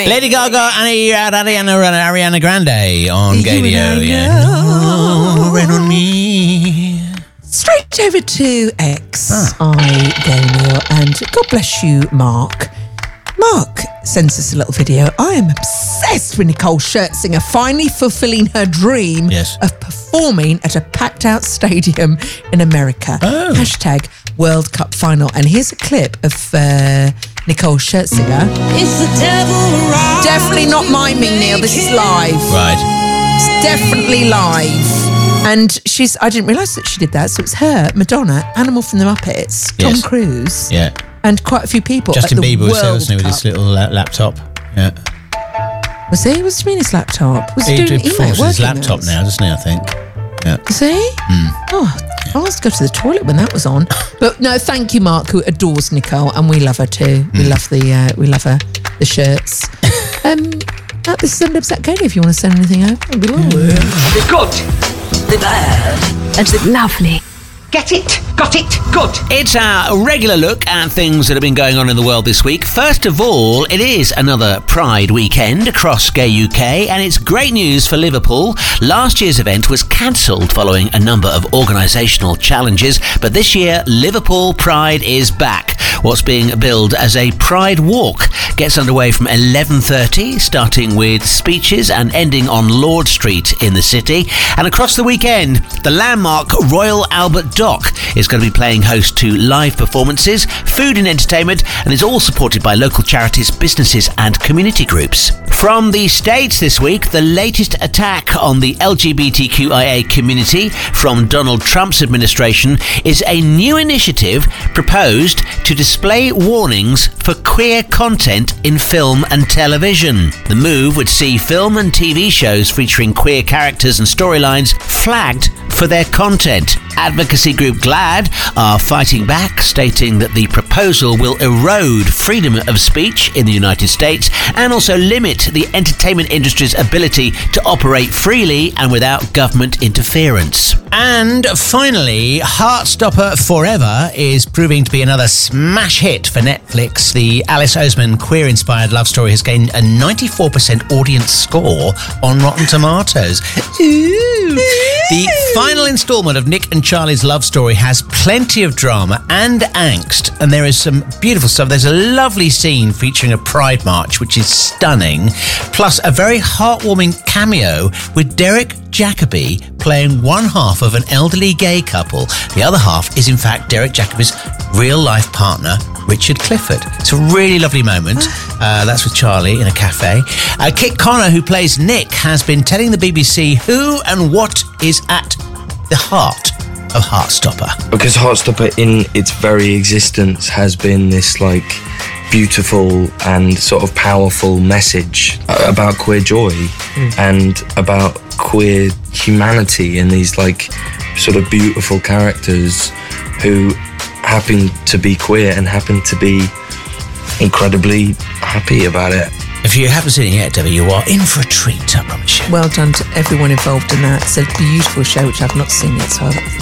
me. Lady Gaga and Ariana Grande on Gadio. Rain on me. Straight over to X, Gadio, and God bless you, Mark. Mark sends us a little video. I am obsessed with Nicole Scherzinger finally fulfilling her dream of performing at a packed-out stadium in America. Hashtag World Cup final. And here's a clip of Nicole Scherzinger. It's the devil right. Definitely not miming, Neil. This is live. Right. It's definitely live. And I didn't realise that she did that. So it's her, Madonna, Animal from the Muppets, Tom Cruise. Yeah. And quite a few people. Justin at the Bieber was there, World wasn't he, with his little laptop? Yeah. Was he? What's he mean his laptop? Was He doing performs email his working laptop hours? now, doesn't he, I think? Yeah. Is he? Oh, I was to go to the toilet when that was on. But no, thank you, Mark, who adores Nicole, and we love her too. We love the shirts. This is Upset Katie. If you want to send anything over, it'd be lovely. The good, the bad, and the lovely. Get it? Got it? Good. It's our regular look at things that have been going on in the world this week. First of all, it is another Pride weekend across Gay UK, and it's great news for Liverpool. Last year's event was cancelled following a number of organisational challenges, but this year, Liverpool Pride is back. What's being billed as a Pride Walk gets underway from 11:30, starting with speeches and ending on Lord Street in the city. And across the weekend, the landmark Royal Albert Dock is going to be playing host to live performances, food and entertainment, and is all supported by local charities, businesses and community groups. From the States this week, the latest attack on the LGBTQIA community from Donald Trump's administration is a new initiative proposed to display warnings for queer content in film and television. The move would see film and TV shows featuring queer characters and storylines flagged for their content. Advocacy group GLAAD are fighting back, stating that the proposal will erode freedom of speech in the United States and also limit the entertainment industry's ability to operate freely and without government interference. And finally, Heartstopper Forever is proving to be another smash hit for Netflix. The Alice Oseman queer-inspired love story has gained a 94% audience score on Rotten Tomatoes. Ooh. The final instalment of Nick and Charlie's love story has plenty of drama and angst, and there is some beautiful stuff. There's a lovely scene featuring a pride march, which is stunning, plus a very heartwarming cameo with Derek Jacobi playing one half of an elderly gay couple. The other half is in fact Derek Jacobi's real-life partner, Richard Clifford. It's a really lovely moment. That's with Charlie in a cafe. Kit Connor, who plays Nick, has been telling the BBC who and what is at the heart of Heartstopper. Because Heartstopper in its very existence has been this beautiful and sort of powerful message about queer joy and about queer humanity, and these sort of beautiful characters who happen to be queer and happen to be incredibly happy about it. If you haven't seen it yet, Debbie, you are in for a treat, I promise you. Well done to everyone involved in that. It's a beautiful show, which I've not seen yet, so